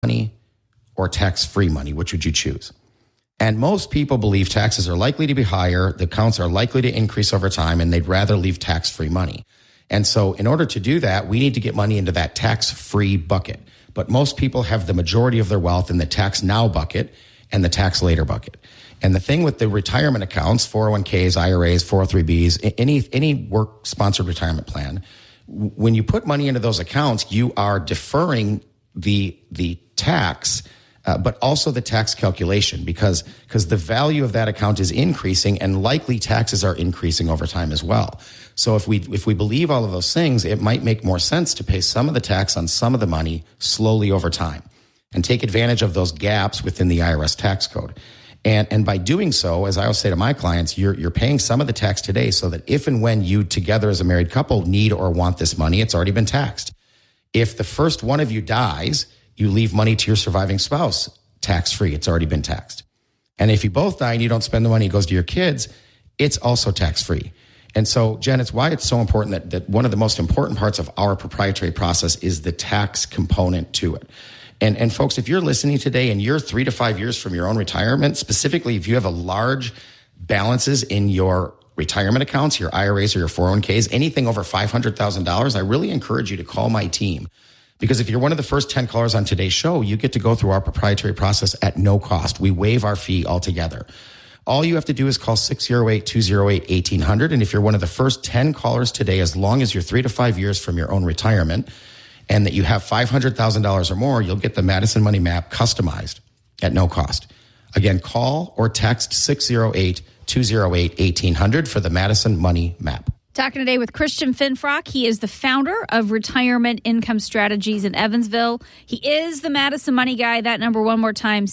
money or tax-free money? Which would you choose? And most people believe taxes are likely to be higher, the accounts are likely to increase over time, and they'd rather leave tax-free money. And so in order to do that, we need to get money into that tax-free bucket. But most people have the majority of their wealth in the tax now bucket and the tax later bucket. And the thing with the retirement accounts, 401ks, IRAs, 403bs, any work-sponsored retirement plan, when you put money into those accounts, you are deferring the tax, but also the tax calculation because the value of that account is increasing and likely taxes are increasing over time as well. So if we believe all of those things, it might make more sense to pay some of the tax on some of the money slowly over time and take advantage of those gaps within the IRS tax code. And by doing so, as I always say to my clients, you're paying some of the tax today so that if and when you together as a married couple need or want this money, it's already been taxed. If the first one of you dies, you leave money to your surviving spouse tax-free. It's already been taxed. And if you both die and you don't spend the money, it goes to your kids, it's also tax-free. And so, Jen, it's why it's so important that one of the most important parts of our proprietary process is the tax component to it. And folks, if you're listening today and you're 3 to 5 years from your own retirement, specifically if you have a large balances in your retirement accounts, your IRAs or your 401ks, anything over $500,000, I really encourage you to call my team. Because if you're one of the first 10 callers on today's show, you get to go through our proprietary process at no cost. We waive our fee altogether. All you have to do is call 608-208-1800. And if you're one of the first 10 callers today, as long as you're 3 to 5 years from your own retirement, and that you have $500,000 or more, you'll get the Madison Money Map customized at no cost. Again, call or text 608-208-1800 for the Madison Money Map. Talking today with Christian Finfrock. He is the founder of Retirement Income Strategies in Evansville. He is the Madison Money Guy. That number one more time,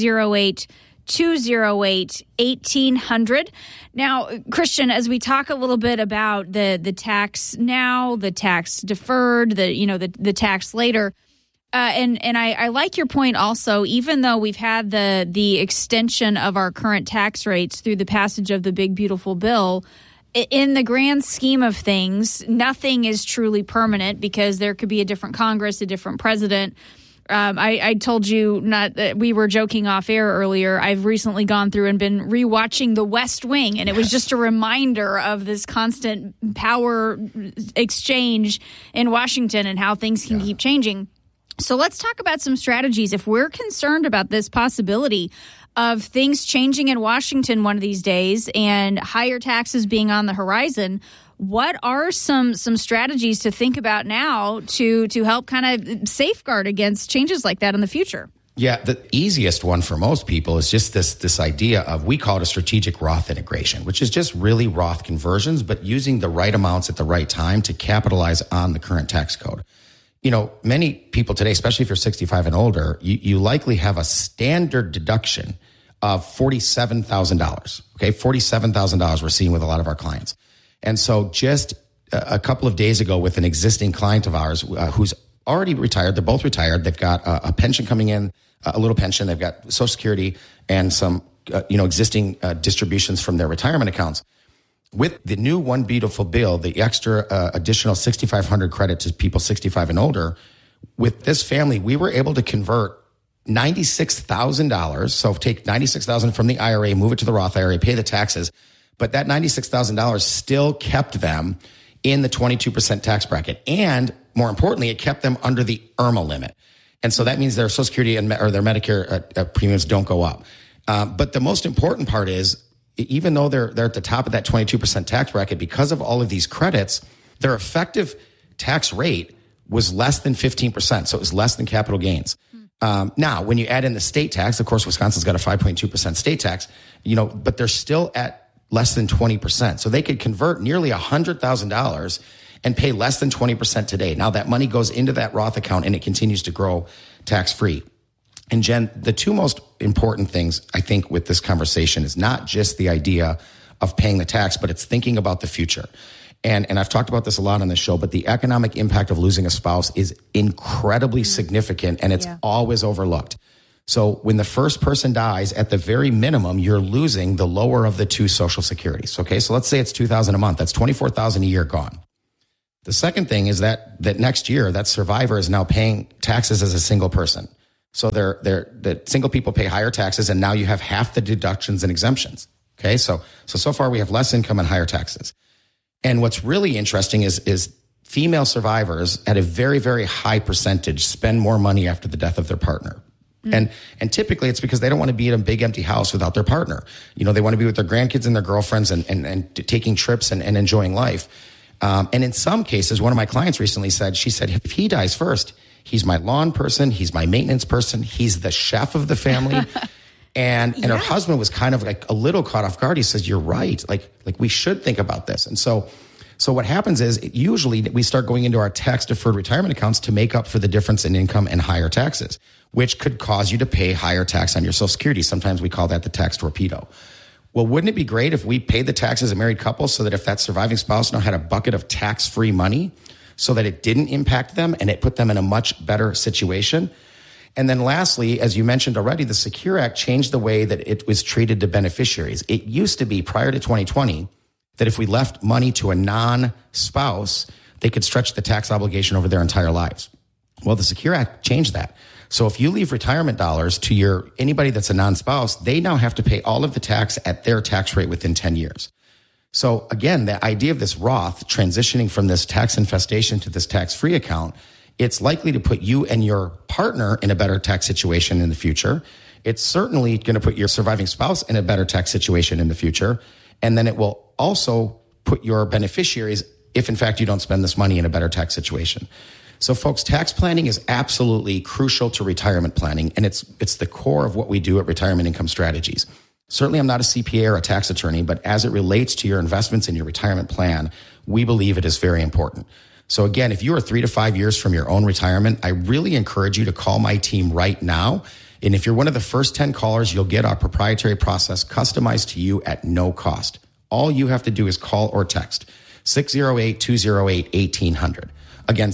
608-208-1800. Now, Christian, as we talk a little bit about the tax now, the tax deferred, the tax later, and I like your point also, even though we've had the extension of our current tax rates through the passage of the Big Beautiful Bill, in the grand scheme of things, nothing is truly permanent because there could be a different Congress, a different president. I told you we were joking off air earlier. I've recently gone through and been rewatching The West Wing, and it was just a reminder of this constant power exchange in Washington and how things can keep changing. So let's talk about some strategies. If we're concerned about this possibility of things changing in Washington one of these days and higher taxes being on the horizon, what are some strategies to think about now to help kind of safeguard against changes like that in the future? Yeah, the easiest one for most people is just this idea of, we call it a strategic Roth integration, which is just really Roth conversions, but using the right amounts at the right time to capitalize on the current tax code. You know, many people today, especially if you're 65 and older, you likely have a standard deduction of $47,000. Okay, $47,000 we're seeing with a lot of our clients. And so just a couple of days ago with an existing client of ours who's already retired, they're both retired. They've got a pension coming in, a little pension. They've got Social Security and some, existing distributions from their retirement accounts. With the new One Beautiful Bill, the extra additional $6,500 credit to people 65 and older, with this family, we were able to convert $96,000. So take $96,000 from the IRA, move it to the Roth IRA, pay the taxes. But that $96,000 still kept them in the 22% tax bracket. And more importantly, it kept them under the IRMA limit. And so that means their Social Security or their Medicare premiums don't go up. But the most important part is, even though they're at the top of that 22% tax bracket, because of all of these credits, their effective tax rate was less than 15%. So it was less than capital gains. Now, when you add in the state tax, of course, Wisconsin's got a 5.2% state tax, but they're still at less than 20%. So they could convert nearly $100,000 and pay less than 20% today. Now that money goes into that Roth account and it continues to grow tax-free. And Jen, the two most important things I think with this conversation is not just the idea of paying the tax, but it's thinking about the future. And I've talked about this a lot on this show, but the economic impact of losing a spouse is incredibly significant, and it's always overlooked. So when the first person dies, at the very minimum, you're losing the lower of the two Social Securities. Okay, so let's say it's $2,000 a month. That's $24,000 a year gone. The second thing is that next year, that survivor is now paying taxes as a single person. So the single people pay higher taxes, and now you have half the deductions and exemptions. Okay, so far we have less income and higher taxes. And what's really interesting is female survivors at a very, very high percentage spend more money after the death of their partner. And typically it's because they don't want to be in a big empty house without their partner. You know, they want to be with their grandkids and their girlfriends and taking trips and enjoying life. And in some cases, one of my clients recently said, if he dies first, he's my lawn person, he's my maintenance person, he's the chef of the family. And her husband was kind of like a little caught off guard. He says, you're right. Like we should think about this. And so what happens is usually we start going into our tax deferred retirement accounts to make up for the difference in income and higher taxes, which could cause you to pay higher tax on your Social Security. Sometimes we call that the tax torpedo. Well, wouldn't it be great if we paid the tax as a married couple so that if that surviving spouse now had a bucket of tax-free money so that it didn't impact them and it put them in a much better situation? And then lastly, as you mentioned already, the Secure Act changed the way that it was treated to beneficiaries. It used to be, prior to 2020, that if we left money to a non-spouse, they could stretch the tax obligation over their entire lives. Well, the Secure Act changed that. So if you leave retirement dollars to anybody that's a non-spouse, they now have to pay all of the tax at their tax rate within 10 years. So again, the idea of this Roth transitioning from this tax infestation to this tax-free account, it's likely to put you and your partner in a better tax situation in the future. It's certainly going to put your surviving spouse in a better tax situation in the future. And then it will also put your beneficiaries, if in fact you don't spend this money, in a better tax situation. So folks, tax planning is absolutely crucial to retirement planning, and it's the core of what we do at Retirement Income Strategies. Certainly, I'm not a CPA or a tax attorney, but as it relates to your investments in your retirement plan, we believe it is very important. So again, if you are 3 to 5 years from your own retirement, I really encourage you to call my team right now. And if you're one of the first 10 callers, you'll get our proprietary process customized to you at no cost. All you have to do is call or text 608-208-1800. Again,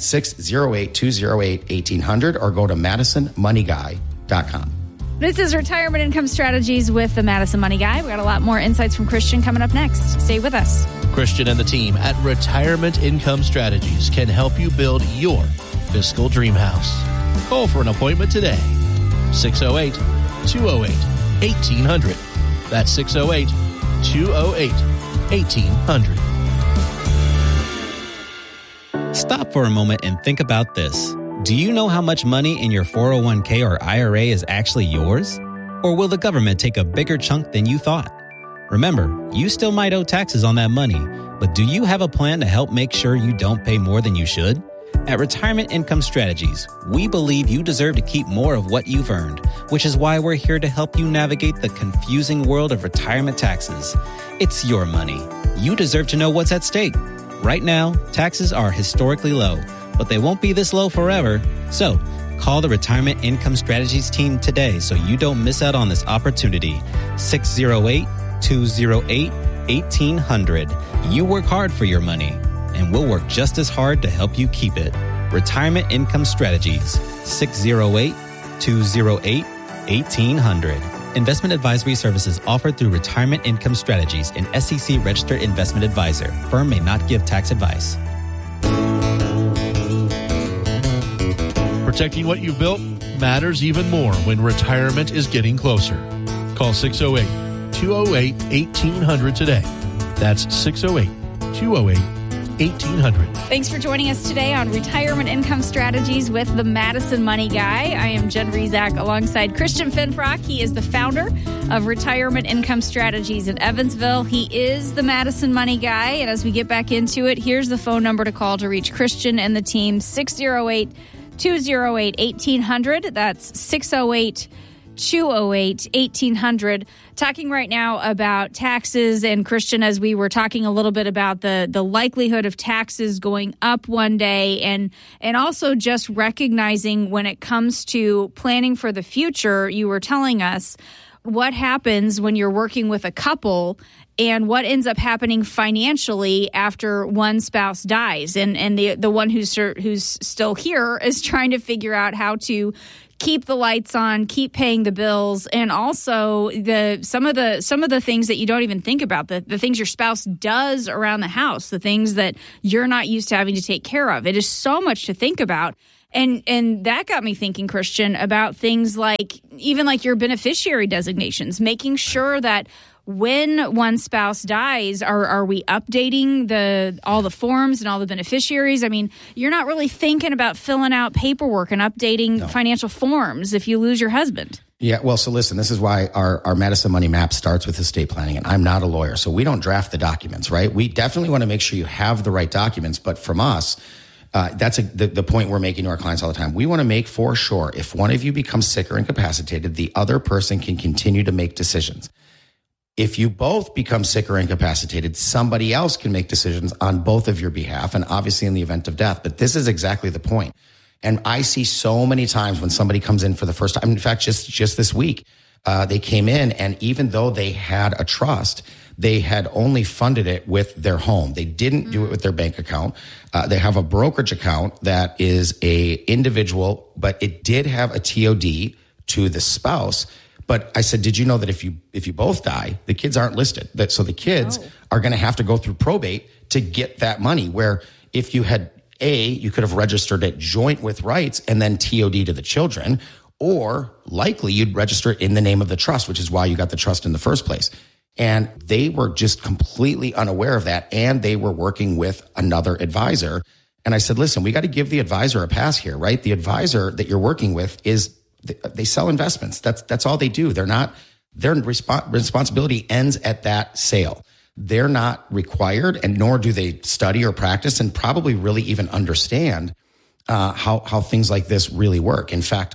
608-208-1800, or go to MadisonMoneyGuy.com. This is Retirement Income Strategies with the Madison Money Guy. We got a lot more insights from Christian coming up next. Stay with us. Christian and the team at Retirement Income Strategies can help you build your fiscal dream house. Call for an appointment today. 608-208-1800. That's 608-208-1800. Stop for a moment and think about this. Do you know how much money in your 401k or IRA is actually yours? Or will the government take a bigger chunk than you thought? Remember, you still might owe taxes on that money, but do you have a plan to help make sure you don't pay more than you should? At Retirement Income Strategies, we believe you deserve to keep more of what you've earned, which is why we're here to help you navigate the confusing world of retirement taxes. It's your money. You deserve to know what's at stake. Right now, taxes are historically low, but they won't be this low forever. So, call the Retirement Income Strategies team today so you don't miss out on this opportunity. 608-208-1800. You work hard for your money, and we'll work just as hard to help you keep it. Retirement Income Strategies, 608-208-1800. Investment advisory services offered through Retirement Income Strategies, an SEC registered investment advisor. Firm may not give tax advice. Protecting what you've built matters even more when retirement is getting closer. Call 608-208-1800 today. That's 608-208-1800. Thanks for joining us today on Retirement Income Strategies with the Madison Money Guy. I am Jen Rezac alongside Christian Finfrock. He is the founder of Retirement Income Strategies in Evansville. He is the Madison Money Guy. And as we get back into it, here's the phone number to call to reach Christian and the team, 608-208-1800. That's 608-208-1800. Talking right now about taxes, and Christian, as we were talking a little bit about the likelihood of taxes going up one day, and also just recognizing when it comes to planning for the future, you were telling us what happens when you're working with a couple and what ends up happening financially after one spouse dies. And the one who's still here is trying to figure out how to keep the lights on, keep paying the bills, and also some of the things that you don't even think about, the things your spouse does around the house, the things that you're not used to having to take care of. It is so much to think about. And that got me thinking, Christian, about things like even like your beneficiary designations, making sure that when one spouse dies, are we updating all the forms and all the beneficiaries? I mean, you're not really thinking about filling out paperwork and updating financial forms if you lose your husband. Yeah, well, so listen, this is why our Madison Money Map starts with estate planning, and I'm not a lawyer, so we don't draft the documents, right? We definitely want to make sure you have the right documents, but from us, that's the point we're making to our clients all the time. We want to make for sure if one of you becomes sick or incapacitated, the other person can continue to make decisions. If you both become sick or incapacitated, somebody else can make decisions on both of your behalf, and obviously in the event of death. But this is exactly the point. And I see so many times when somebody comes in for the first time, in fact, just this week, they came in, and even though they had a trust, they had only funded it with their home. They didn't do it with their bank account. They have a brokerage account that is a individual, but it did have a TOD to the spouse. But I said, did you know that if you both die, the kids aren't listed? So the kids are going to have to go through probate to get that money, where if you had you could have registered it joint with rights and then TOD to the children, or likely you'd register it in the name of the trust, which is why you got the trust in the first place. And they were just completely unaware of that. And they were working with another advisor. And I said, listen, we got to give the advisor a pass here, right? The advisor that you're working with they sell investments. That's all they do. Their responsibility ends at that sale. They're not required, and nor do they study or practice and probably really even understand how things like this really work. In fact,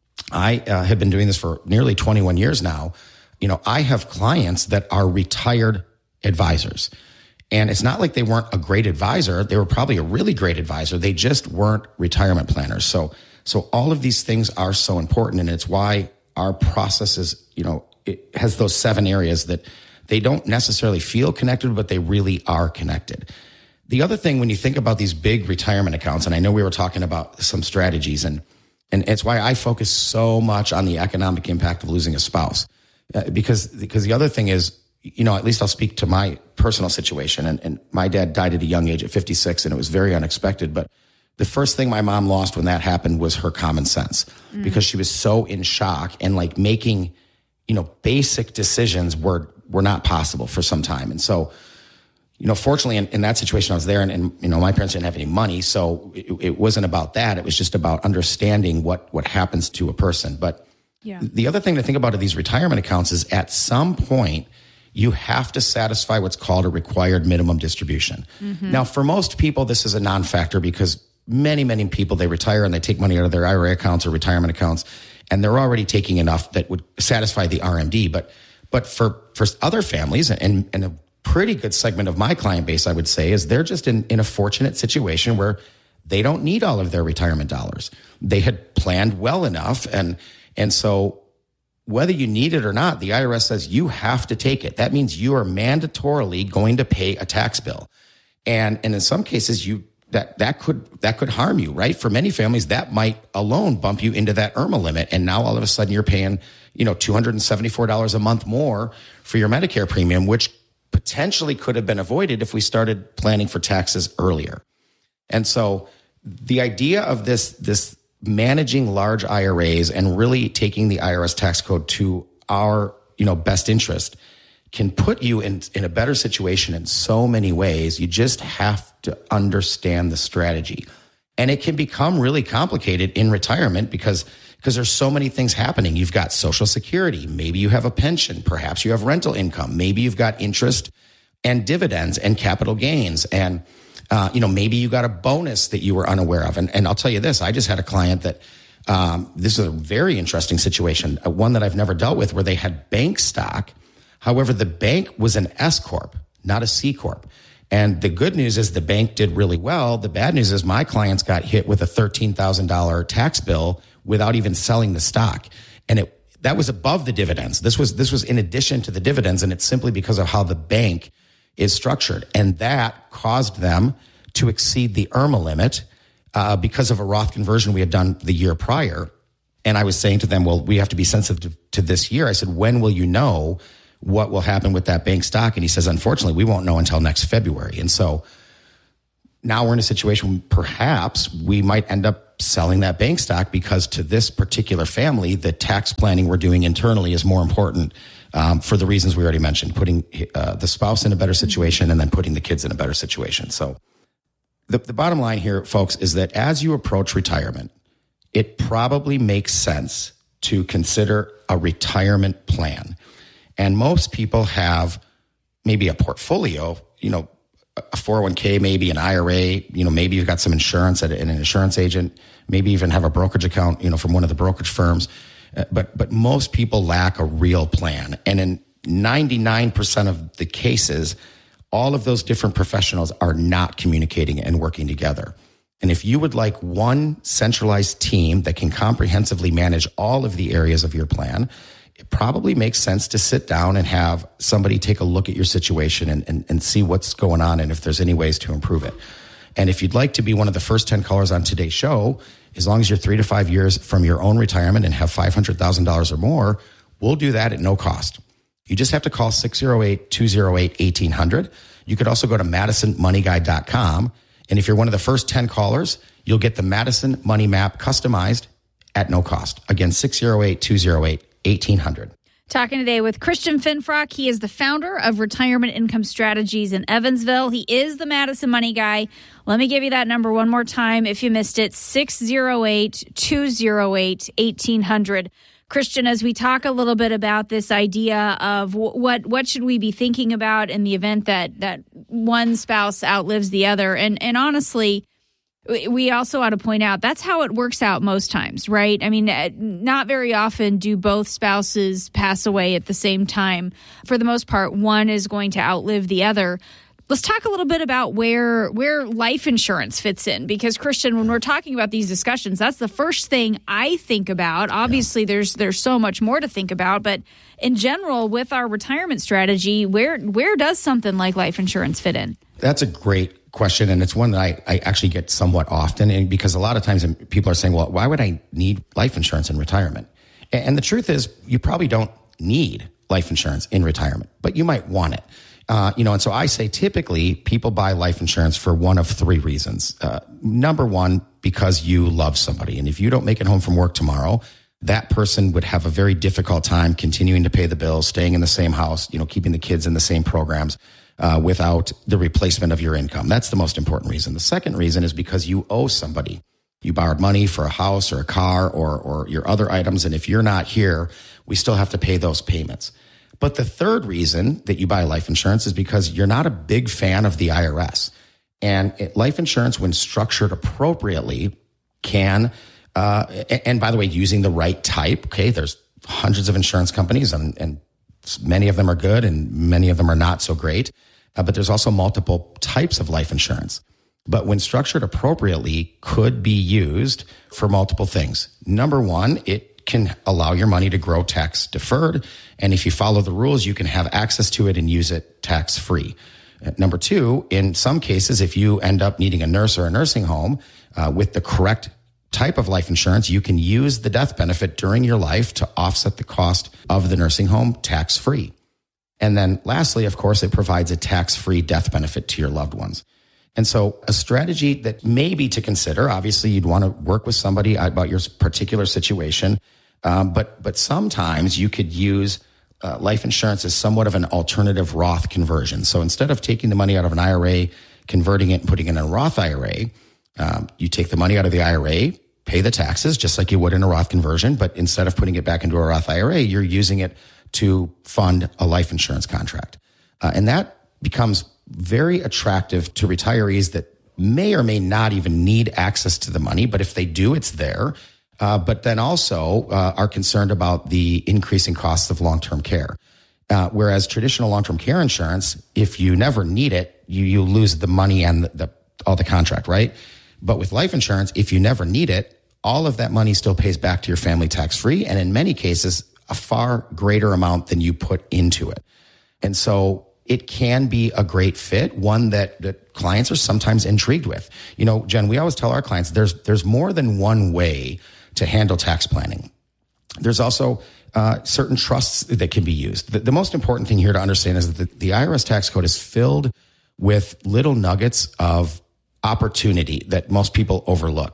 I have been doing this for nearly 21 years now. You know, I have clients that are retired advisors, and it's not like they weren't a great advisor. They were probably a really great advisor. They just weren't retirement planners. So all of these things are so important, and it's why our process is, it has those 7 areas that they don't necessarily feel connected, but they really are connected. The other thing, when you think about these big retirement accounts, and I know we were talking about some strategies, and it's why I focus so much on the economic impact of losing a spouse, because the other thing is, at least I'll speak to my personal situation, and my dad died at a young age at 56, and it was very unexpected, but the first thing my mom lost when that happened was her common sense, because she was so in shock, and like making, basic decisions were not possible for some time. And so, fortunately in that situation I was there, and my parents didn't have any money. So it wasn't about that. It was just about understanding what happens to a person. But the other thing to think about of these retirement accounts is at some point, you have to satisfy what's called a required minimum distribution. Mm-hmm. Now, for most people, this is a non-factor, because many, many people, they retire and they take money out of their IRA accounts or retirement accounts, and they're already taking enough that would satisfy the RMD. But for other families, and a pretty good segment of my client base, I would say, is they're just in a fortunate situation where they don't need all of their retirement dollars. They had planned well enough. And so whether you need it or not, the IRS says you have to take it. That means you are mandatorily going to pay a tax bill. And in some cases, that could harm you, right? For many families, that might alone bump you into that IRMAA limit. And now all of a sudden you're paying, $274 a month more for your Medicare premium, which potentially could have been avoided if we started planning for taxes earlier. And so the idea of this managing large IRAs and really taking the IRS tax code to our, best interest can put you in a better situation in so many ways. You just have to understand the strategy. And it can become really complicated in retirement because there's so many things happening. You've got Social Security. Maybe you have a pension. Perhaps you have rental income. Maybe you've got interest and dividends and capital gains. And, maybe you got a bonus that you were unaware of. And I'll tell you this, I just had a client that, this is a very interesting situation, one that I've never dealt with, where they had bank stock. However, the bank was an S Corp, not a C Corp. And the good news is the bank did really well. The bad news is my clients got hit with a $13,000 tax bill without even selling the stock. And that was above the dividends. This was in addition to the dividends, and it's simply because of how the bank is structured. And that caused them to exceed the IRMAA limit because of a Roth conversion we had done the year prior. And I was saying to them, well, we have to be sensitive to this year. I said, when will you know what will happen with that bank stock? And he says, unfortunately, we won't know until next February. And so now we're in a situation where perhaps we might end up selling that bank stock because to this particular family, the tax planning we're doing internally is more important for the reasons we already mentioned, putting the spouse in a better situation and then putting the kids in a better situation. So the bottom line here, folks, is that as you approach retirement, it probably makes sense to consider a retirement plan. And most people have maybe a portfolio, a 401k, maybe an IRA, maybe you've got some insurance at an insurance agent, maybe even have a brokerage account, from one of the brokerage firms. But most people lack a real plan. And in 99% of the cases, all of those different professionals are not communicating and working together. And if you would like one centralized team that can comprehensively manage all of the areas of your plan, it probably makes sense to sit down and have somebody take a look at your situation and see what's going on and if there's any ways to improve it. And if you'd like to be one of the first 10 callers on today's show, as long as you're 3 to 5 years from your own retirement and have $500,000 or more, we'll do that at no cost. You just have to call 608-208-1800. You could also go to MadisonMoneyGuide.com. And if you're one of the first 10 callers, you'll get the Madison Money Map customized at no cost. Again, 608-208-1800. Talking today with Christian Finfrock. He is the founder of Retirement Income Strategies in Evansville. He is the Madison Money Guy. Let me give you that number one more time if you missed it, 608-208-1800. Christian, as we talk a little bit about this idea of what should we be thinking about in the event that one spouse outlives the other, and honestly, we also ought to point out that's how it works out most times, right? I mean, not very often do both spouses pass away at the same time. For the most part, one is going to outlive the other. Let's talk a little bit about where life insurance fits in, because Christian, when we're talking about these discussions, that's the first thing I think about. Obviously, there's so much more to think about, but in general, with our retirement strategy, where does something like life insurance fit in? That's a great question, and it's one that I actually get somewhat often, and because a lot of times people are saying, well, why would I need life insurance in retirement? And the truth is, you probably don't need life insurance in retirement, but you might want it. And so I say typically people buy life insurance for one of three reasons. Number one, because you love somebody. And if you don't make it home from work tomorrow, that person would have a very difficult time continuing to pay the bills, staying in the same house, keeping the kids in the same programs without the replacement of your income. That's the most important reason. The second reason is because you owe somebody. You borrowed money for a house or a car or your other items. And if you're not here, we still have to pay those payments. But the third reason that you buy life insurance is because you're not a big fan of the IRS. And life insurance, when structured appropriately, can, and by the way, using the right type, okay, there's hundreds of insurance companies and many of them are good and many of them are not so great. But there's also multiple types of life insurance. But when structured appropriately, could be used for multiple things. Number one, it can allow your money to grow tax deferred. And if you follow the rules, you can have access to it and use it tax free. Number two, in some cases, if you end up needing a nurse or a nursing home with the correct type of life insurance, you can use the death benefit during your life to offset the cost of the nursing home tax free. And then lastly, of course, it provides a tax free death benefit to your loved ones. And so a strategy that may be to consider, obviously you'd want to work with somebody about your particular situation. But sometimes you could use life insurance as somewhat of an alternative Roth conversion. So instead of taking the money out of an IRA, converting it and putting it in a Roth IRA, you take the money out of the IRA, pay the taxes just like you would in a Roth conversion. But instead of putting it back into a Roth IRA, you're using it to fund a life insurance contract. And that becomes very attractive to retirees that may or may not even need access to the money. But if they do, it's there. But then also are concerned about the increasing costs of long-term care. Whereas traditional long-term care insurance, if you never need it, you lose the money and all the contract, right? But with life insurance, if you never need it, all of that money still pays back to your family tax-free, and in many cases, a far greater amount than you put into it. And so it can be a great fit, one that clients are sometimes intrigued with. Jen, we always tell our clients there's more than one way to handle tax planning. There's also certain trusts that can be used. The most important thing here to understand is that the IRS tax code is filled with little nuggets of opportunity that most people overlook.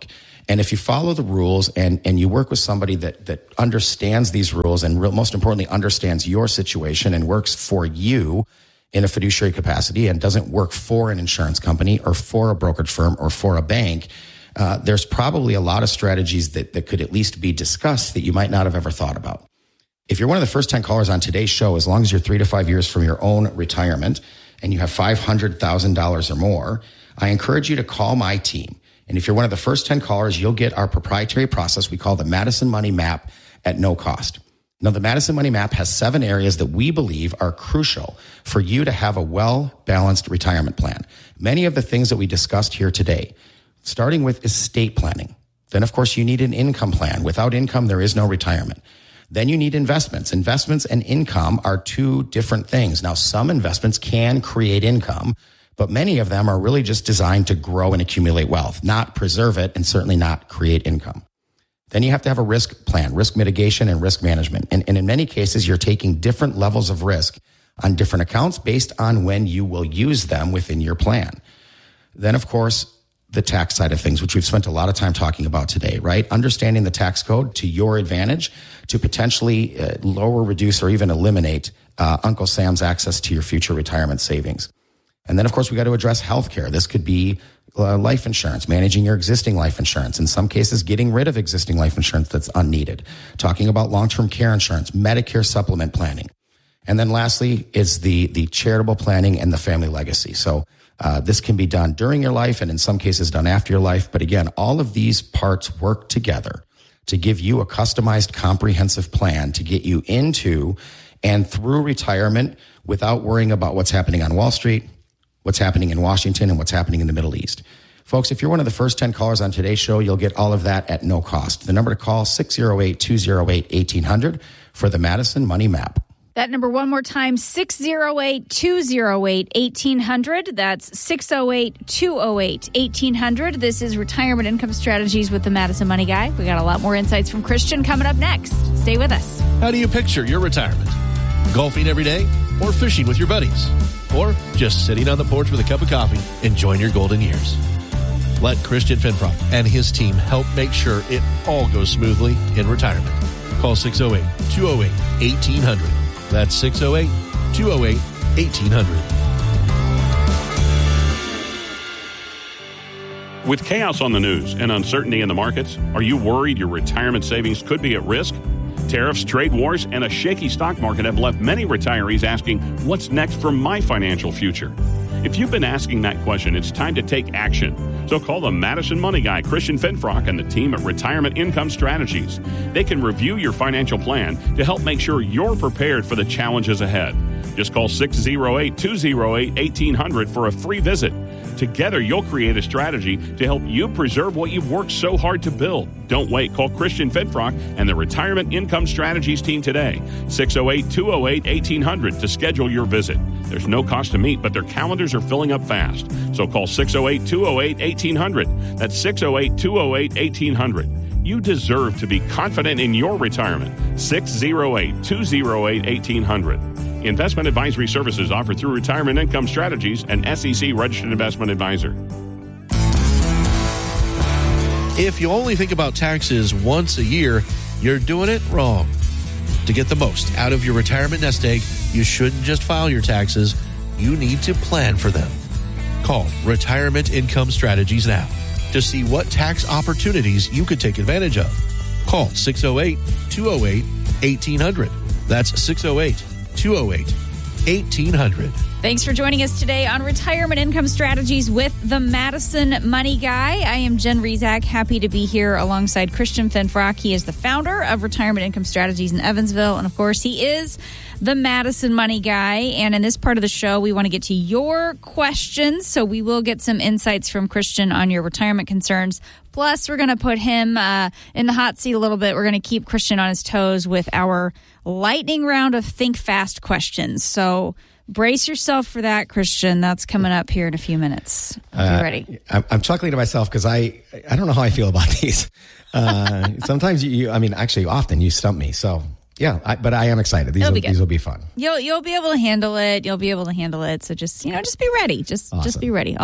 And if you follow the rules and you work with somebody that understands these rules and most importantly understands your situation and works for you in a fiduciary capacity and doesn't work for an insurance company or for a brokerage firm or for a bank, there's probably a lot of strategies that could at least be discussed that you might not have ever thought about. If you're one of the first 10 callers on today's show, as long as you're 3 to 5 years from your own retirement and you have $500,000 or more, I encourage you to call my team. And if you're one of the first 10 callers, you'll get our proprietary process we call the Madison Money Map at no cost. Now, the Madison Money Map has 7 areas that we believe are crucial for you to have a well-balanced retirement plan. Many of the things that we discussed here today, starting with estate planning. Then, of course, you need an income plan. Without income, there is no retirement. Then you need investments. Investments and income are 2 different things. Now, some investments can create income, but many of them are really just designed to grow and accumulate wealth, not preserve it, and certainly not create income. Then you have to have a risk plan, risk mitigation and risk management. And in many cases, you're taking different levels of risk on different accounts based on when you will use them within your plan. Then, of course, the tax side of things, which we've spent a lot of time talking about today, right? Understanding the tax code to your advantage to potentially lower, reduce, or even eliminate Uncle Sam's access to your future retirement savings. And then, of course, we got to address healthcare. This could be life insurance, managing your existing life insurance. In some cases, getting rid of existing life insurance that's unneeded. Talking about long-term care insurance, Medicare supplement planning. And then lastly is the charitable planning and the family legacy. So this can be done during your life and in some cases done after your life. But again, all of these parts work together to give you a customized, comprehensive plan to get you into and through retirement without worrying about what's happening on Wall Street, what's happening in Washington, and what's happening in the Middle East. Folks, if you're one of the first 10 callers on today's show, you'll get all of that at no cost. The number to call, 608-208-1800 for the Madison Money Map. That number one more time, 608-208-1800. That's 608-208-1800. This is Retirement Income Strategies with the Madison Money Guy. We got a lot more insights from Christian coming up next. Stay with us. How do you picture your retirement? Golfing every day or fishing with your buddies? Or just sitting on the porch with a cup of coffee, enjoying your golden years? Let Christian Finfrock and his team help make sure it all goes smoothly in retirement. Call 608-208-1800. That's 608-208-1800. With chaos on the news and uncertainty in the markets, are you worried your retirement savings could be at risk? Tariffs, trade wars, and a shaky stock market have left many retirees asking, what's next for my financial future? If you've been asking that question, it's time to take action. So call the Madison Money Guy, Christian Finfrock, and the team at Retirement Income Strategies. They can review your financial plan to help make sure you're prepared for the challenges ahead. Just call 608-208-1800 for a free visit. Together, you'll create a strategy to help you preserve what you've worked so hard to build. Don't wait. Call Christian Finfrock and the Retirement Income Strategies team today. 608-208-1800 to schedule your visit. There's no cost to meet, but their calendars are filling up fast. So call 608-208-1800. That's 608-208-1800. You deserve to be confident in your retirement. 608-208-1800. Investment advisory services offered through Retirement Income Strategies, an SEC registered investment advisor. If you only think about taxes once a year, you're doing it wrong. To get the most out of your retirement nest egg, you shouldn't just file your taxes. You need to plan for them. Call Retirement Income Strategies now to see what tax opportunities you could take advantage of. Call 608-208-1800. That's 608-208-1800. Thanks for joining us today on Retirement Income Strategies with the Madison Money Guy. I am Jen Rezac, happy to be here alongside Christian Finfrock. He is the founder of Retirement Income Strategies in Evansville, and of course, he is the Madison Money Guy. And in this part of the show, we want to get to your questions, so we will get some insights from Christian on your retirement concerns. Plus, we're going to put him in the hot seat a little bit. We're going to keep Christian on his toes with our lightning round of Think Fast questions. So brace yourself for that, Christian. That's coming up here in a few minutes. Are you ready? I'm chuckling to myself because I don't know how I feel about these. Sometimes often you stump me. So Yeah, but I am excited. These will be fun. You'll be able to handle it. So just be ready. Just be ready.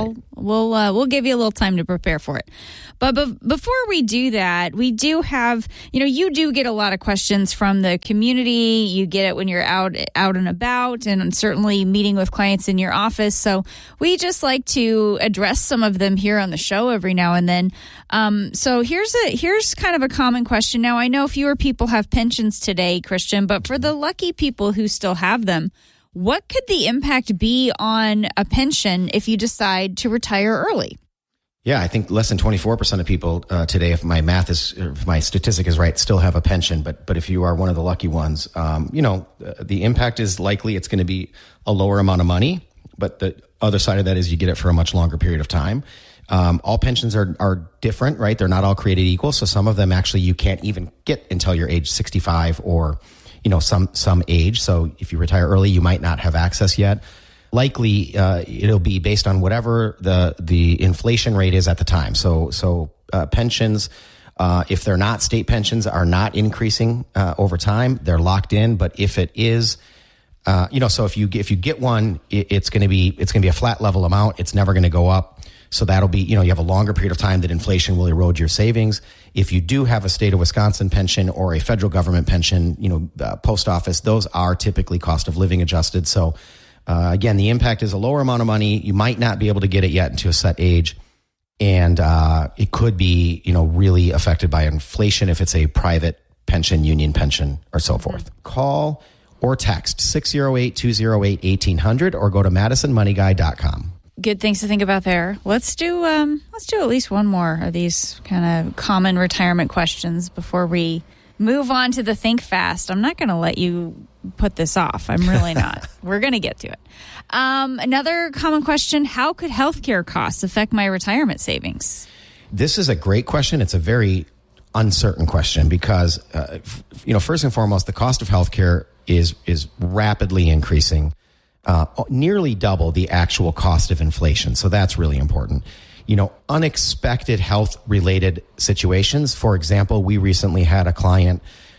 We'll give you a little time to prepare for it. But before we do that, we do have, you do get a lot of questions from the community. You get it when you're out and about, and certainly meeting with clients in your office. So we just like to address some of them here on the show every now and then. So here's kind of a common question. Now, I know fewer people have pensions today, Christian, but for the lucky people who still have them, what could the impact be on a pension if you decide to retire early? Yeah, I think less than 24% of people today, if my statistic is right, still have a pension. But if you are one of the lucky ones, the impact is likely it's going to be a lower amount of money. But the other side of that is you get it for a much longer period of time. All pensions are different, right? They're not all created equal. So some of them actually you can't even get until you're age 65 or, some age. So if you retire early, you might not have access yet. Likely, it'll be based on whatever the inflation rate is at the time. So pensions, if they're not state pensions, are not increasing over time. They're locked in. But if it is, so if you get one, it's going to be a flat level amount. It's never going to go up. So that'll be, you have a longer period of time that inflation will erode your savings. If you do have a state of Wisconsin pension or a federal government pension, post office, those are typically cost of living adjusted. So again, the impact is a lower amount of money. You might not be able to get it yet into a set age. And it could be, really affected by inflation if it's a private pension, union pension, or so forth. Call or text 608-208-1800 or go to MadisonMoneyGuy.com. Good things to think about there. Let's do at least one more of these kind of common retirement questions before we move on to the Think Fast. I'm not going to let you put this off. I'm really not. We're going to get to it. Another common question: how could healthcare costs affect my retirement savings? This is a great question. It's a very uncertain question because, first and foremost, the cost of healthcare is rapidly increasing. Nearly double the actual cost of inflation. So that's really important. Unexpected health-related situations. For example, we recently had a client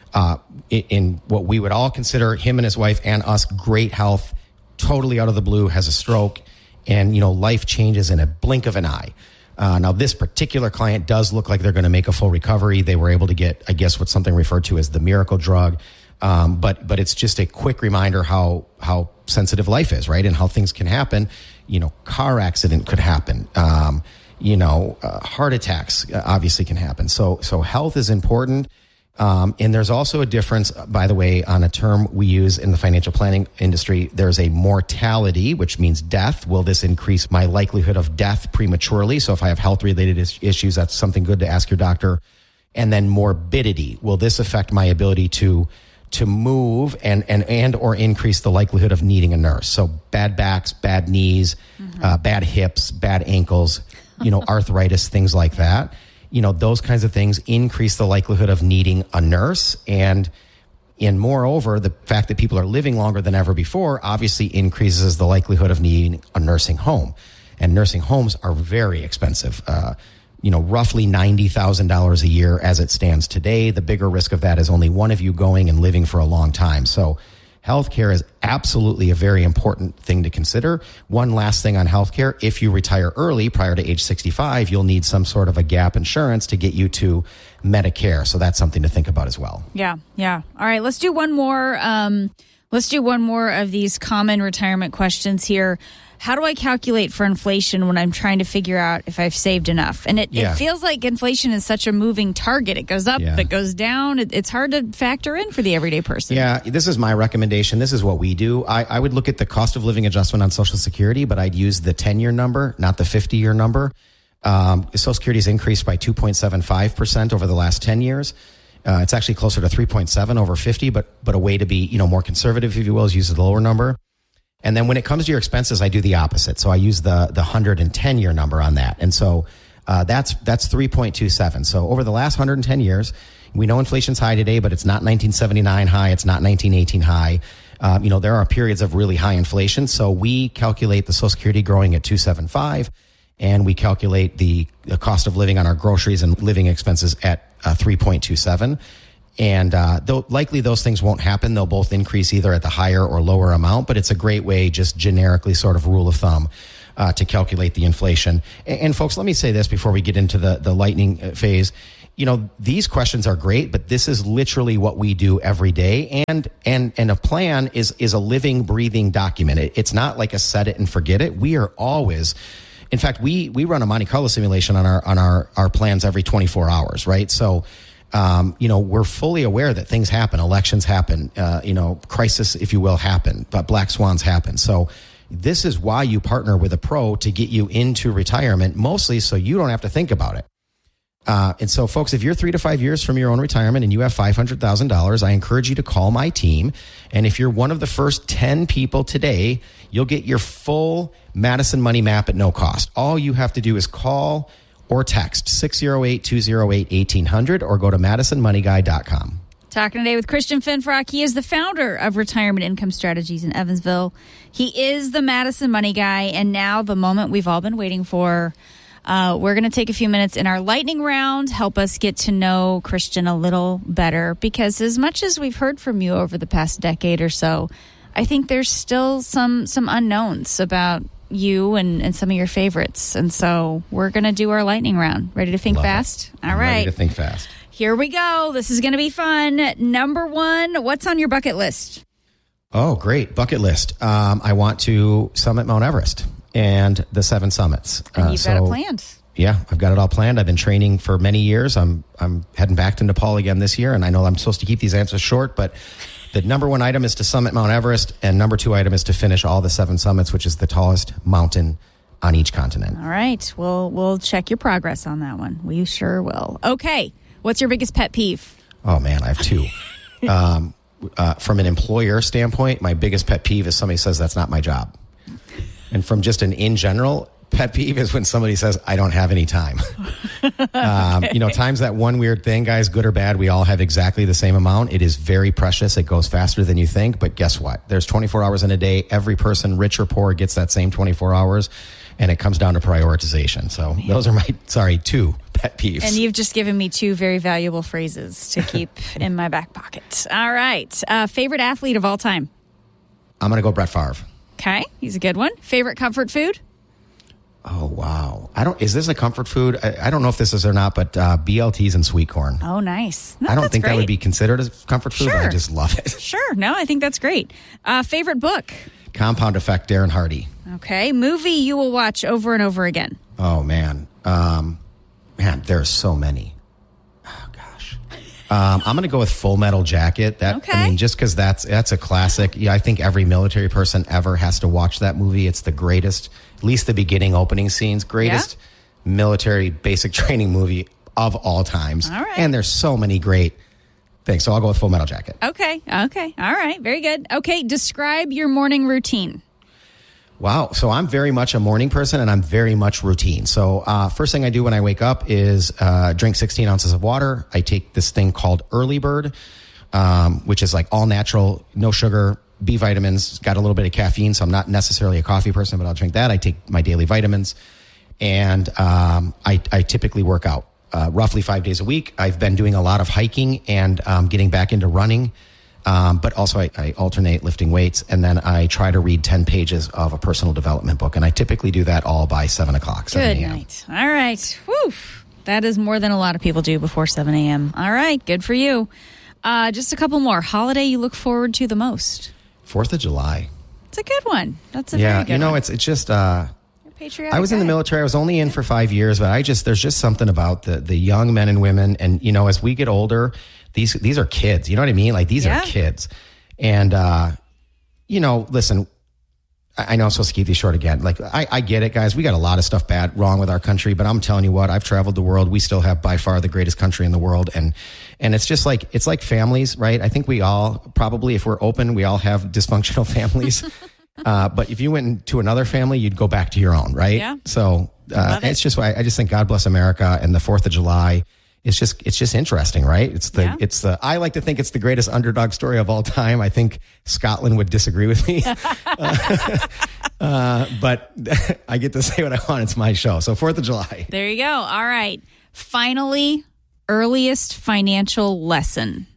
in what we would all consider, him and his wife and us, great health, totally out of the blue, has a stroke, and, life changes in a blink of an eye. Now, this particular client does look like they're going to make a full recovery. They were able to get, I guess, what's something referred to as the miracle drug. But it's just a quick reminder how sensitive life is, right? And how things can happen. Car accident could happen. Heart attacks obviously can happen. So health is important. And there's also a difference, by the way, on a term we use in the financial planning industry. There's a mortality, which means death. Will this increase my likelihood of death prematurely? So if I have health-related issues, that's something good to ask your doctor. And then morbidity. Will this affect my ability to move and or increase the likelihood of needing a nurse? So bad backs, bad knees, bad hips, bad ankles, arthritis, things like that. Those kinds of things increase the likelihood of needing a nurse. And moreover, the fact that people are living longer than ever before obviously increases the likelihood of needing a nursing home. And nursing homes are very expensive. Roughly $90,000 a year as it stands today. The bigger risk of that is only one of you going and living for a long time. So healthcare is absolutely a very important thing to consider. One last thing on healthcare: if you retire early, prior to age 65, you'll need some sort of a gap insurance to get you to Medicare. So that's something to think about as well. Yeah. All right, let's do one more. Let's do one more of these common retirement questions here. How do I calculate for inflation when I'm trying to figure out if I've saved enough? And it feels like inflation is such a moving target. It goes up, it goes down. It's hard to factor in for the everyday person. Yeah, this is my recommendation. This is what we do. I would look at the cost of living adjustment on Social Security, but I'd use the 10-year number, not the 50-year number. Social Security has increased by 2.75% over the last 10 years. It's actually closer to 3.7 over 50, but a way to be more conservative, if you will, is use the lower number. And then when it comes to your expenses, I do the opposite. So I use the 110-year number on that. And so that's 3.27. So over the last 110 years, we know inflation's high today, but it's not 1979 high. It's not 1918 high. There are periods of really high inflation. So we calculate the Social Security growing at 275, and we calculate the cost of living on our groceries and living expenses at 3.27. Though likely those things won't happen, they'll both increase either at the higher or lower amount, but it's a great way, just generically sort of rule of thumb, to calculate the inflation. And folks, let me say this before we get into the lightning phase. You know, these questions are great, but this is literally what we do every day. And a plan is a living, breathing document. It's not like a set it and forget it. We are always, in fact, we run a Monte Carlo simulation on our plans every 24 hours, right? So, you know, we're fully aware that things happen, elections happen, you know, crisis, if you will, happen, but black swans happen. So this is why you partner with a pro to get you into retirement, mostly so you don't have to think about it. And so, folks, if you're 3 to 5 years from your own retirement and you have $500,000, I encourage you to call my team. And if you're one of the first 10 people today, you'll get your full Madison Money Map at no cost. All you have to do is call or text 608-208-1800 or go to MadisonMoneyGuy.com. Talking today with Christian Finfrock. He is the founder of Retirement Income Strategies in Evansville. He is the Madison Money Guy, and now the moment we've all been waiting for. We're going to take a few minutes in our lightning round, help us get to know Christian a little better, because as much as we've heard from you over the past decade or so, I think there's still some unknowns about you and some of your favorites. And so we're going to do our lightning round. Ready to think fast? All right. Ready to think fast. Here we go. This is going to be fun. Number one, what's on your bucket list? Oh, great. Bucket list. I want to summit Mount Everest and the 7 summits. And you've got it planned. Yeah, I've got it all planned. I've been training for many years. I'm heading back to Nepal again this year, and I know I'm supposed to keep these answers short, but the number 1 item is to summit Mount Everest, and number 2 item is to finish all the 7 summits, which is the tallest mountain on each continent. All right. We'll check your progress on that one. We sure will. Okay. What's your biggest pet peeve? Oh, man, I have 2. From an employer standpoint, my biggest pet peeve is somebody says that's not my job. And from just an in general pet peeve is when somebody says, I don't have any time. Okay. You know, time's that one weird thing, guys, good or bad, we all have exactly the same amount. It is very precious. It goes faster than you think. But guess what? There's 24 hours in a day. Every person, rich or poor, gets that same 24 hours. And it comes down to prioritization. So those are my, 2 pet peeves. And you've just given me 2 very valuable phrases to keep in my back pocket. All right. Favorite athlete of all time? I'm going to go Brett Favre. Okay. He's a good one. Favorite comfort food? Oh, wow. Is this a comfort food? I don't know if this is or not, but BLTs and sweet corn. Oh, nice. No, I don't think great. That would be considered a comfort food, but I just love it. Sure. No, I think that's great. Favorite book? Compound Effect, Darren Hardy. Okay. Movie you will watch over and over again? Oh, man. There are so many. Oh, gosh. I'm going to go with Full Metal Jacket. I mean, just because that's a classic. Yeah, I think every military person ever has to watch that movie. It's the greatest, at least the beginning opening scenes, greatest military basic training movie of all times. All right. And there's so many great things. So I'll go with Full Metal Jacket. Okay. All right. Very good. Okay. Describe your morning routine. Wow. So I'm very much a morning person, and I'm very much routine. So first thing I do when I wake up is drink 16 ounces of water. I take this thing called Early Bird, which is like all natural, no sugar, B vitamins, got a little bit of caffeine. So I'm not necessarily a coffee person, but I'll drink that. I take my daily vitamins, and I typically work out roughly 5 days a week. I've been doing a lot of hiking and getting back into running. But also I alternate lifting weights, and then I try to read 10 pages of a personal development book. And I typically do that all by 7 o'clock, 7 a.m. Good night. All right. Whew. That is more than a lot of people do before 7 a.m. All right. Good for you. Just a couple more. Holiday you look forward to the most? 4th of July. It's a good one. That's a very good one. You know, it's just... Patriotic I was in the military. I was only in for 5 years, but there's just something about the young men and women. And, you know, as we get older, these are kids. You know what I mean? Like, these are kids. And, you know, listen, I know I'm supposed to keep these short again. Like, I get it, guys. We got a lot of stuff wrong with our country, but I'm telling you what, I've traveled the world. We still have by far the greatest country in the world. And it's just like, it's like families, right? I think we all probably, if we're open, we all have dysfunctional families. But if you went into another family, you'd go back to your own, right? Yeah. So it's just why I just think God bless America, and the 4th of July. It's just interesting, right? I like to think it's the greatest underdog story of all time. I think Scotland would disagree with me. But I get to say what I want. It's my show. So 4th of July. There you go. All right. Finally, earliest financial lesson?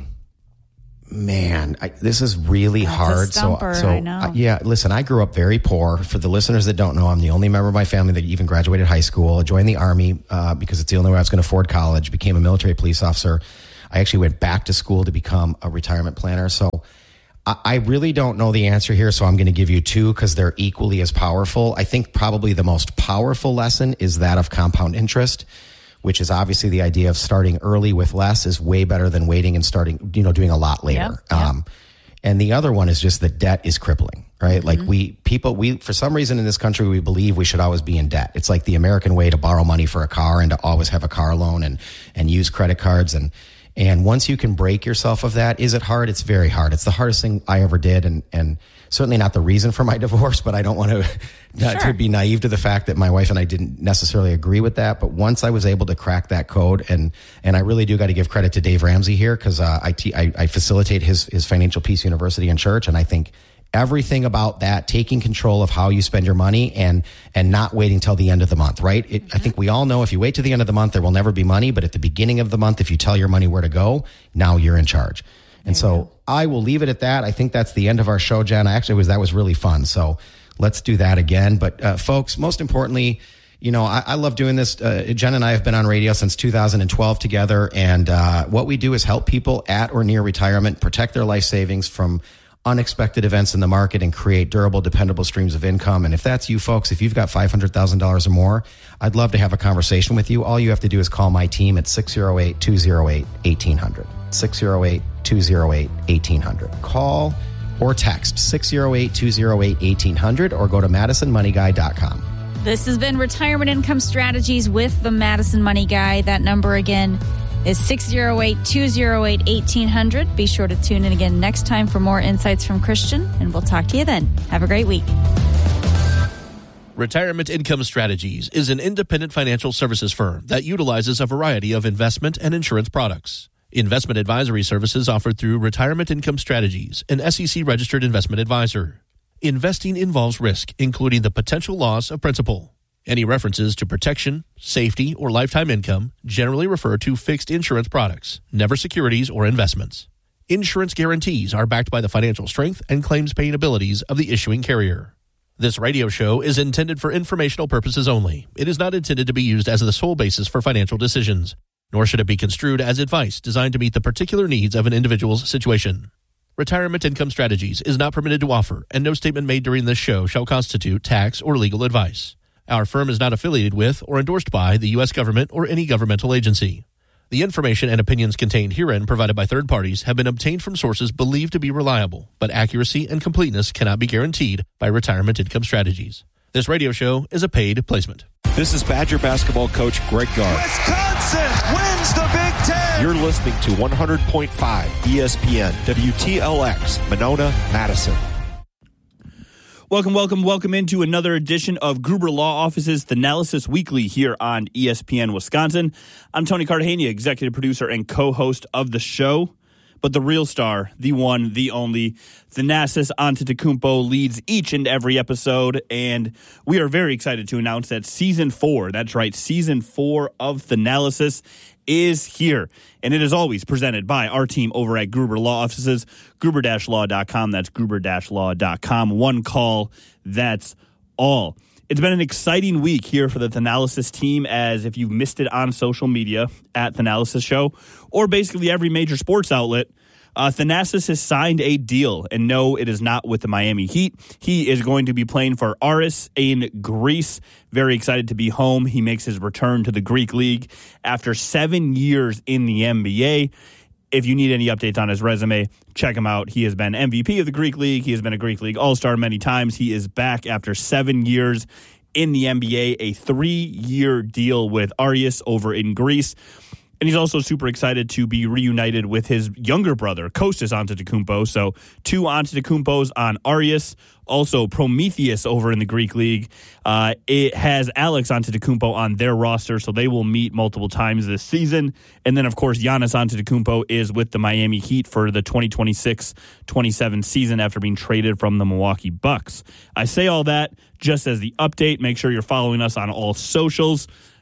Man, this is really hard. A stumper, I know. Yeah, listen, I grew up very poor. For the listeners that don't know, I'm the only member of my family that even graduated high school. I joined the Army because it's the only way I was going to afford college, became a military police officer. I actually went back to school to become a retirement planner. So I really don't know the answer here, so I'm going to give you two because they're equally as powerful. I think probably the most powerful lesson is that of compound interest, which is obviously the idea of starting early with less is way better than waiting and starting, doing a lot later. Yeah. And the other one is just that debt is crippling, right? Like we for some reason in this country, we believe we should always be in debt. It's like the American way to borrow money for a car and to always have a car loan and use credit cards. And once you can break yourself of that, is it hard? It's very hard. It's the hardest thing I ever did. And certainly not the reason for my divorce, but I don't want to be naive to the fact that my wife and I didn't necessarily agree with that. But once I was able to crack that code, and I really do got to give credit to Dave Ramsey here because I facilitate his Financial Peace University in church. And I think everything about that, taking control of how you spend your money and not waiting till the end of the month, right? I think we all know if you wait to the end of the month, there will never be money. But at the beginning of the month, if you tell your money where to go, now you're in charge. And so I will leave it at that. I think that's the end of our show, Jen. That was really fun. So let's do that again. But folks, most importantly, I love doing this. Jen and I have been on radio since 2012 together. And what we do is help people at or near retirement protect their life savings from unexpected events in the market and create durable, dependable streams of income. And if that's you folks, if you've got $500,000 or more, I'd love to have a conversation with you. All you have to do is call my team at 608-208-1800. 608-208-1800. Call or text 608-208-1800 or go to MadisonMoneyGuy.com. This has been Retirement Income Strategies with the Madison Money Guy. That number again is 608-208-1800. Be sure to tune in again next time for more insights from Christian, and we'll talk to you then. Have a great week. Retirement Income Strategies is an independent financial services firm that utilizes a variety of investment and insurance products. Investment advisory services offered through Retirement Income Strategies, an SEC-registered investment advisor. Investing involves risk, including the potential loss of principal. Any references to protection, safety, or lifetime income generally refer to fixed insurance products, never securities or investments. Insurance guarantees are backed by the financial strength and claims-paying abilities of the issuing carrier. This radio show is intended for informational purposes only. It is not intended to be used as the sole basis for financial decisions, nor should it be construed as advice designed to meet the particular needs of an individual's situation. Retirement Income Strategies is not permitted to offer, and no statement made during this show shall constitute tax or legal advice. Our firm is not affiliated with or endorsed by the U.S. government or any governmental agency. The information and opinions contained herein provided by third parties have been obtained from sources believed to be reliable, but accuracy and completeness cannot be guaranteed by Retirement Income Strategies. This radio show is a paid placement. This is Badger basketball coach Greg Gard. Wisconsin wins the Big Ten. You're listening to 100.5 ESPN, WTLX, Monona, Madison. Welcome into another edition of Gruber Law Office's Thanalysis Weekly here on ESPN Wisconsin. I'm Tony Cartagena, executive producer and co-host of the show. But the real star, the one, the only, Thanasis Antetokounmpo leads each and every episode, and we are very excited to announce that Season 4, that's right, Season 4 of Thanalysis is here. And it is always presented by our team over at Gruber Law Offices, gruber-law.com. That's gruber-law.com. One call, that's all. It's been an exciting week here for the Thanalysis team, as if you've missed it on social media at Thanalysis Show or basically every major sports outlet, Thanasis has signed a deal. And no, it is not with the Miami Heat. He is going to be playing for Aris in Greece. Very excited to be home. He makes his return to the Greek League after 7 years in the NBA. If you need any updates on his resume, check him out. He has been MVP of the Greek League. He has been a Greek League All-Star many times. He is back after 7 years in the NBA, a 3-year deal with Aris over in Greece. And he's also super excited to be reunited with his younger brother, Kostas Antetokounmpo. So 2 Antetokounmpos on Aris. Also Prometheus over in the Greek League. It has Alex Antetokounmpo on their roster, so they will meet multiple times this season. And then, of course, Giannis Antetokounmpo is with the Miami Heat for the 2026-27 season after being traded from the Milwaukee Bucks. I say all that just as the update. Make sure you're following us on all socials.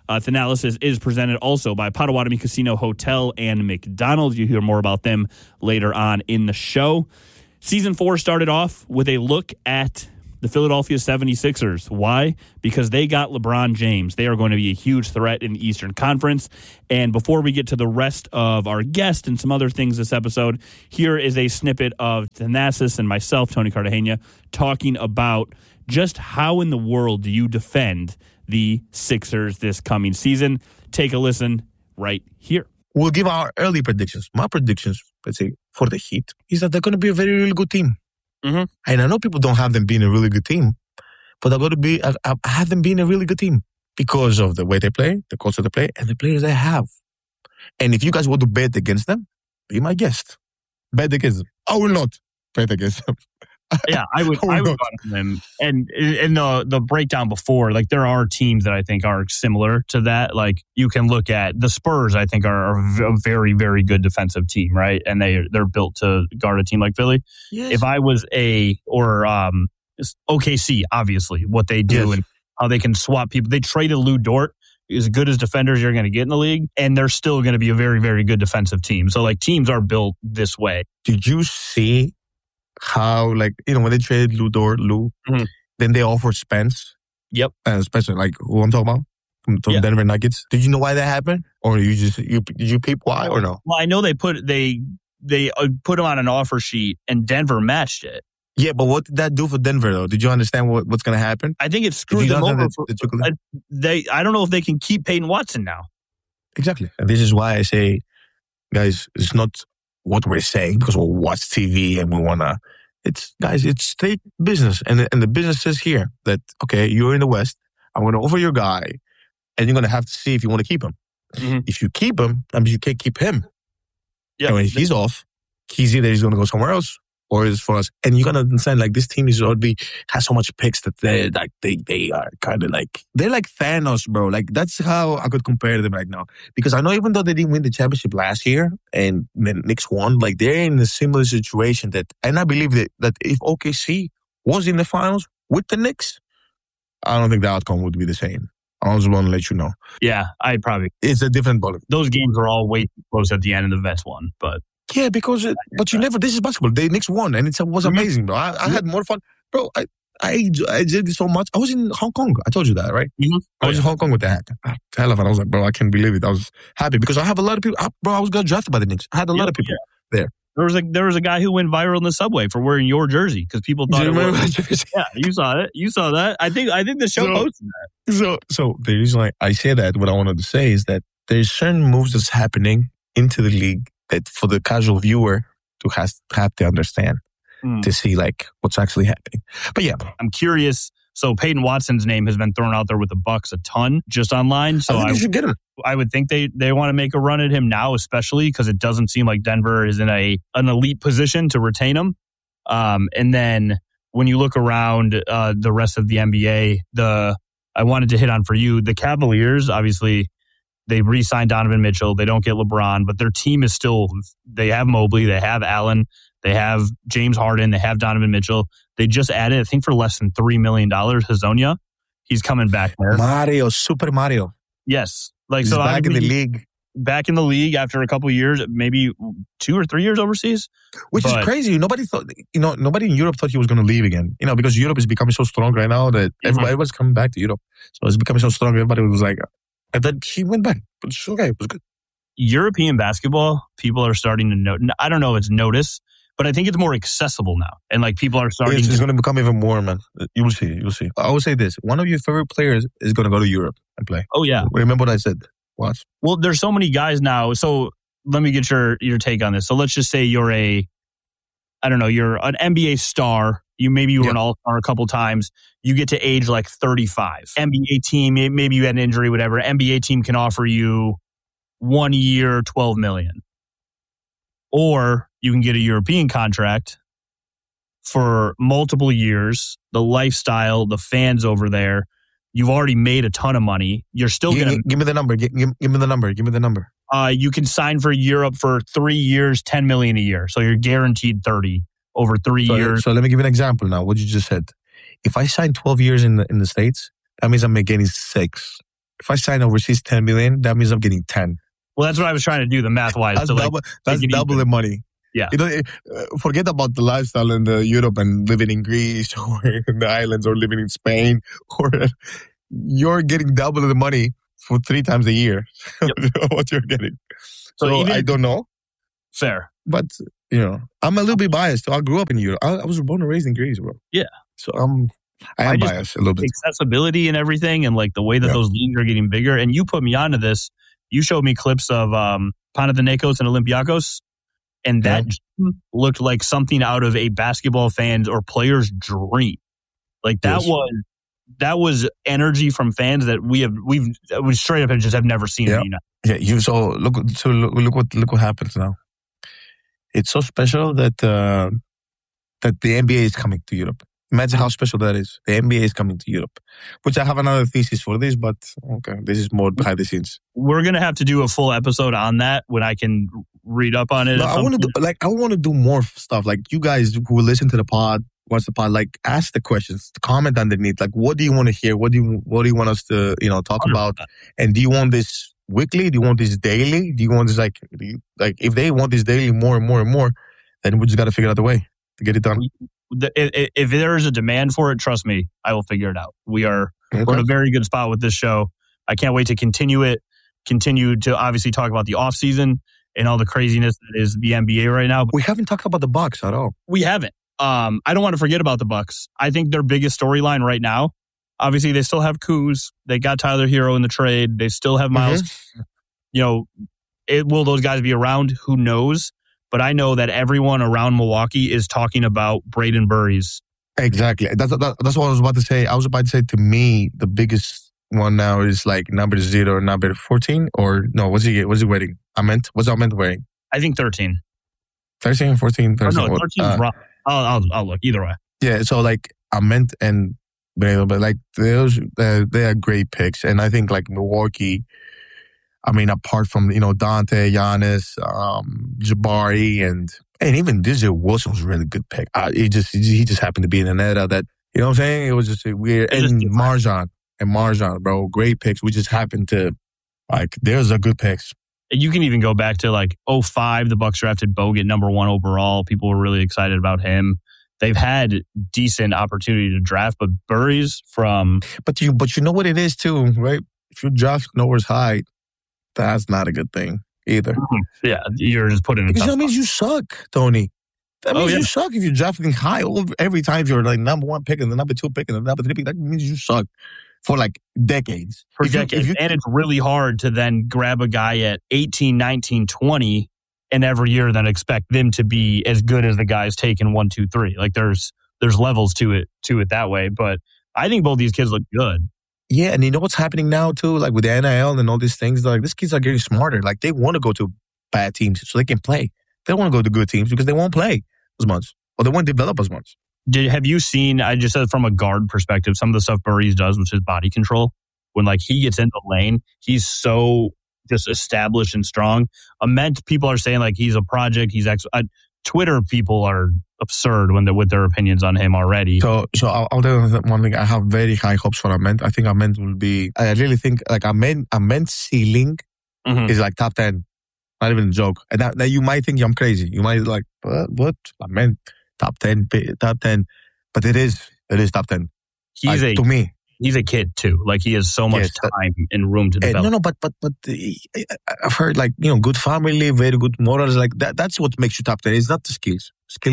Thanalysis is presented also by Potawatomi Casino Hotel and McDonald's. You hear more about them later on in the show. Season 4 started off with a look at the Philadelphia 76ers. Why? Because they got LeBron James. They are going to be a huge threat in the Eastern Conference. And before we get to the rest of our guest and some other things this episode, here is a snippet of Thanasis and myself, Tony Cartagena, talking about just how in the world do you defend the Sixers this coming season. Take a listen right here. We'll give our early predictions. My predictions, let's say, for the Heat, is that they're going to be a very, really good team. Mm-hmm. And I know people don't have them being a really good team, but they're going to be, I have them being a really good team because of the way they play, the culture they play, and the players they have. And if you guys want to bet against them, be my guest. Bet against them. I will not bet against them. Yeah, I would bet on them. And the breakdown before, like there are teams that I think are similar to that. Like you can look at the Spurs, I think are a very, very good defensive team, right? And they're built to guard a team like Philly. Yes. If I was OKC, obviously, what they do and how they can swap people. They traded Lou Dort, as good as defenders you're going to get in the league, and they're still going to be a very, very good defensive team. So like teams are built this way. Did you see how, like, when they traded Lou, then they offered Spence? Yep. Spencer, like who I'm talking about? From Denver Nuggets. Did you know why that happened? Or did you peep why or no? Well, I know they put him on an offer sheet and Denver matched it. Yeah, but what did that do for Denver, though? Did you understand what's going to happen? I think it screwed them over. I don't know if they can keep Peyton Watson now. Exactly. And this is why I say, guys, it's not what we're saying because we'll watch TV and we want to. It's state business. And the business says here that, okay, you're in the West. I'm going to offer your guy and you're going to have to see if you want to keep him. Mm-hmm. If you keep him, that means you can't keep him. Yeah. And when he's off, he's either he's going to go somewhere else or it's for us. And you got to understand, like, this team has so much picks that they are kind of like, they're like Thanos, bro. Like, that's how I could compare them right now. Because I know even though they didn't win the championship last year and the Knicks won, like, they're in a similar situation and I believe that if OKC was in the finals with the Knicks, I don't think the outcome would be the same. I just want to let you know. Yeah, it's a different ball. Those games were all way too close at the end and the Vets won, but. Yeah, because this is basketball. The Knicks won, and it was amazing, bro. I had more fun. Bro, I did it so much. I was in Hong Kong. I told you that, right? Mm-hmm. I was in Hong Kong with that. Hell of fun. I was like, bro, I can't believe it. I was happy because I have a lot of people. Bro, I was got drafted by the Knicks. I had a lot of people there. There was a guy who went viral in the subway for wearing your jersey because people thought it was. Yeah, you saw it. You saw that. I think the show posted that. So the reason I say that, what I wanted to say is that there's certain moves that's happening into the league that for the casual viewer to have to understand to see like what's actually happening. But yeah, I'm curious. So Peyton Watson's name has been thrown out there with the Bucks a ton just online. So I should get him. I would think they want to make a run at him now, especially because it doesn't seem like Denver is in an elite position to retain him. And then when you look around the rest of the NBA, I wanted to hit on for you, the Cavaliers, obviously, they re-signed Donovan Mitchell. They don't get LeBron, but their team is still, they have Mobley, they have Allen, they have James Harden, they have Donovan Mitchell. They just added, I think for less than $3 million, Hazonia. He's coming back there. Super Mario. Yes. He's back in the league. Back in the league after a couple of years, maybe 2 or 3 years overseas. Which is crazy. Nobody thought, nobody in Europe thought he was going to leave again. Because Europe is becoming so strong right now that everybody's coming back to Europe. So it's becoming so strong. Everybody was like, and then he went back. But it's okay. It was good. European basketball, people are starting to know. I don't know if it's notice, but I think it's more accessible now. And like people are starting It's going to become even more, man. You will see. I will say this. One of your favorite players is going to go to Europe and play. Oh, yeah. Remember what I said. Watch. Well, there's so many guys now. So let me get your take on this. So let's just say you're you're an NBA star. You were an all-star a couple times. You get to age like 35. NBA team, maybe you had an injury, whatever. NBA team can offer you 1 year, $12 million. Or you can get a European contract for multiple years. The lifestyle, the fans over there. You've already made a ton of money. You're still going to... Give me the number. Give me the number. Give me the number. You can sign for Europe for 3 years, $10 million a year. So you're guaranteed 30 over 3 years. So let me give you an example now. What you just said. If I sign 12 years in the States, that means I'm getting 6. if I sign overseas 10 million, that means I'm getting 10. Well, that's what I was trying to do the math wise. That's double the money. Yeah. Forget about the lifestyle in Europe and living in Greece or in the islands or living in Spain. Or you're getting double the money for 3 times a year. Yep. What you're getting. So I don't know. Fair. But, I'm a little bit biased. I grew up in Europe. I was born and raised in Greece, bro. Yeah. So I am biased a little bit. Accessibility and everything and like the way that those leagues are getting bigger. And you put me onto this. You showed me clips of Panathinaikos and Olympiakos. And that looked like something out of a basketball fan's or player's dream. Like that was energy from fans that we straight up just have never seen in the United. Yeah, look what happens now. It's so special that the NBA is coming to Europe. Imagine how special that is. The NBA is coming to Europe, which I have another thesis for this, but okay, this is more behind the scenes. We're gonna have to do a full episode on that when I can read up on it. No, I want to do more stuff. Like you guys who listen to the pod, watch the pod, like ask the questions, comment underneath. Like, what do you want to hear? What do you want us to talk about? And do you want this weekly? Do you want this daily? Do you want this like if they want this daily more and more and more, then we just got to figure out the way to get it done. If there is a demand for it, trust me, I will figure it out. We're in a very good spot with this show. I can't wait to continue to obviously talk about the off season and all the craziness that is the NBA right now. We haven't talked about the Bucks at all. We haven't. I don't want to forget about the Bucks. I think their biggest storyline right now, obviously they still have Kuz. They got Tyler Hero in the trade. They still have Miles. Will those guys be around? Who knows? But I know that everyone around Milwaukee is talking about Braden Burries. Exactly. That's what I was about to say. I was about to say, to me, the biggest one now is like number 0, number 14, or no, what's he wearing? What's Ament wearing? I think 13. 13, 14, 13. Oh, no, 13 is wrong. I'll look either way. Yeah, so like Ament and Braden, but like those, they are great picks. And I think like Milwaukee, I mean, apart from, Dante, Giannis, Jabari, and even DJ Wilson was a really good pick. He just happened to be in an era that, you know what I'm saying? It was just weird. And Marjan, bro, great picks. We just happened to, there's a good picks. You can even go back to 2005. The Bucks drafted Bogut number 1 overall. People were really excited about him. They've had decent opportunity to draft, but Burries from... But you know what it is too, right? If you draft nowhere's high, that's not a good thing either. Yeah, you're just putting it. Because that means you suck, Tony. That means you suck if you're drafting high every time. If you're like number 1 pick and the number 2 pick and the number 3 pick, that means you suck for decades. And it's really hard to then grab a guy at 18, 19, 20 and every year then expect them to be as good as the guys taking 1, 2, 3. Like there's levels to it that way. But I think both these kids look good. Yeah, and you know what's happening now too? Like with the NIL and all these things, like these kids are getting smarter. Like they want to go to bad teams so they can play. They don't want to go to good teams because they won't play as much or they won't develop as much. Have you seen, I just said from a guard perspective, some of the stuff Burries does with his body control? When he gets into the lane, he's so just established and strong. Ament, people are saying he's a project. Twitter people are absurd with their opinions on him already. So I'll tell you one thing. I have very high hopes for Ament. I think Ament will be. I really think Ament's ceiling is top 10. Not even a joke. And now you might think I'm crazy. You might what? Ament top 10. But it is top 10. To me. He's a kid too. He has so much time and room to develop. But I've heard good family, very good morals. That's what makes you top 10. It's not the skills.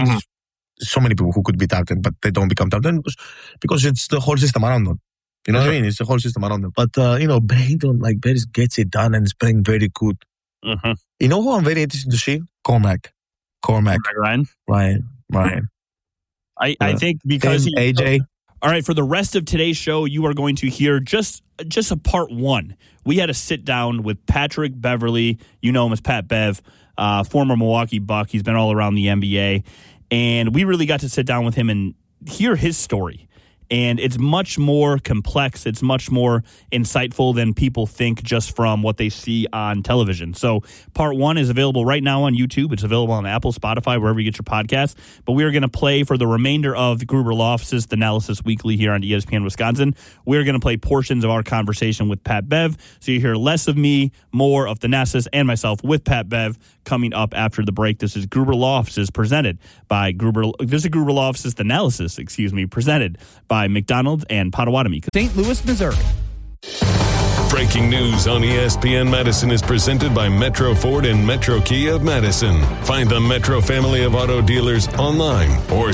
So many people who could be top 10, but they don't become top 10 because it's the whole system around them. You know what I mean? It's the whole system around them. But Braden Burries gets it done and is playing very good. Mm-hmm. You know who I'm very interested to see? Cormac. Ryan. I think because AJ. All right, for the rest of today's show, you are going to hear just a part 1. We had a sit down with Patrick Beverley. You know him as Pat Bev, former Milwaukee Buck. He's been all around the NBA. And we really got to sit down with him and hear his story. And it's much more complex. It's much more insightful than people think just from what they see on television. So part 1 is available right now on YouTube. It's available on Apple, Spotify, wherever you get your podcasts. But we are going to play for the remainder of the Gruber Law Offices, the Analysis Weekly here on ESPN Wisconsin. We're going to play portions of our conversation with Pat Bev. So you hear less of me, more of Thanasis and myself with Pat Bev coming up after the break. This is Gruber Law Offices presented by Gruber. This is Gruber Law Offices, the Analysis, presented by McDonald's and Potawatomi. St. Louis, Missouri. Breaking news on ESPN Madison is presented by Metro Ford and Metro Kia of Madison. Find the Metro family of auto dealers online or